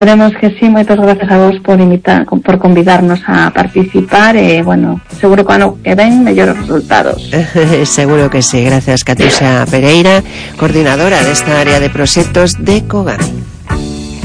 Esperemos que sí, moitas gracias a vos por convidarnos a participar e, bueno, seguro que ano que ven mellores resultados. Seguro que sí, gracias Catiuxa Pereira, coordinadora desta área de proxectos de COGAN.